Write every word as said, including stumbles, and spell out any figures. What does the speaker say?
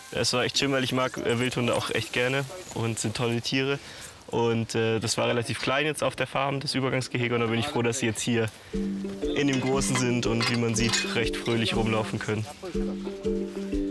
Es war echt schön, weil ich mag äh, Wildhunde auch echt gerne und sind tolle Tiere. Und äh, das war relativ klein jetzt auf der Farm, das Übergangsgehege. Und da bin ich froh, dass sie jetzt hier in dem Großen sind und wie man sieht, recht fröhlich rumlaufen können.